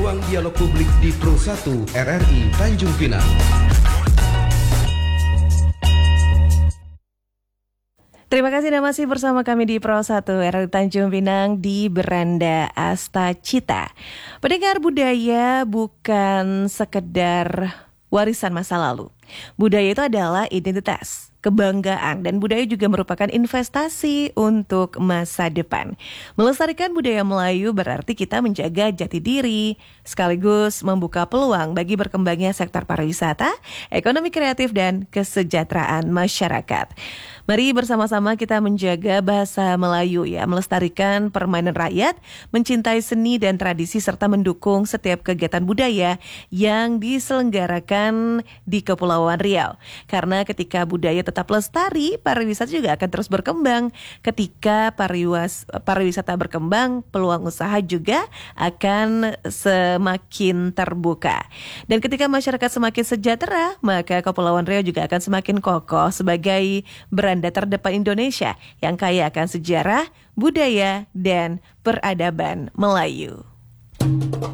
Ruang dialog publik di Pro 1 RRI Tanjung Pinang. Terima kasih Anda masih bersama kami di Pro 1 RRI Tanjung Pinang di Beranda Astacita. Pendengar, budaya bukan sekedar warisan masa lalu. Budaya itu adalah identitas, kebanggaan, dan budaya juga merupakan investasi untuk masa depan. Melestarikan budaya Melayu berarti kita menjaga jati diri, sekaligus membuka peluang bagi berkembangnya sektor pariwisata, ekonomi kreatif, dan kesejahteraan masyarakat. Mari bersama-sama kita menjaga bahasa Melayu ya, melestarikan permainan rakyat, mencintai seni dan tradisi, serta mendukung setiap kegiatan budaya yang diselenggarakan di Kepulauan Riau. Karena ketika budaya tetap lestari, pariwisata juga akan terus berkembang. Ketika pariwisata berkembang, peluang usaha juga akan semakin terbuka. Dan ketika masyarakat semakin sejahtera, maka Kepulauan Riau juga akan semakin kokoh sebagai beranda terdepan Indonesia yang kaya akan sejarah, budaya, dan peradaban Melayu.